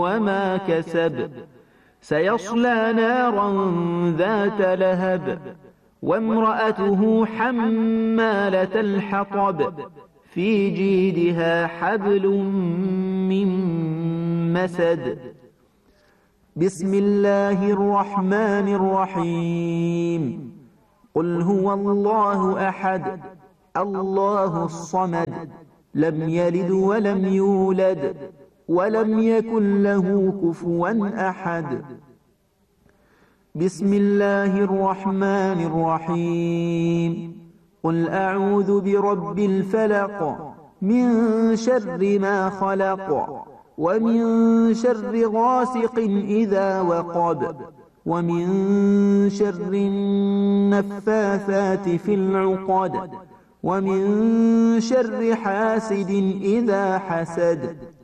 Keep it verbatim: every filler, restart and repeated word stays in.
وما كسب سيصلى نارا ذات لهب وامرأته حمالة الحطب في جيدها حبل من مسد. بسم الله الرحمن الرحيم. قل هو الله أحد الله الصمد لم يلد ولم يولد ولم يكن له كفوا أحد. بسم الله الرحمن الرحيم. قل أعوذ برب الفلق من شر ما خلق ومن شر غاسق إذا وقب ومن شر النفاثات في العقد ومن شر حاسد إذا حسد.